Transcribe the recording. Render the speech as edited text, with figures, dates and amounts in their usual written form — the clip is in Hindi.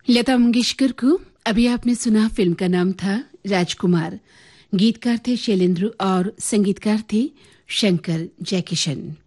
लता मंगेशकर को अभी आपने सुना। फिल्म का नाम था राजकुमार। गीतकार थे शैलेंद्र और संगीतकार थे शंकर जयकिशन।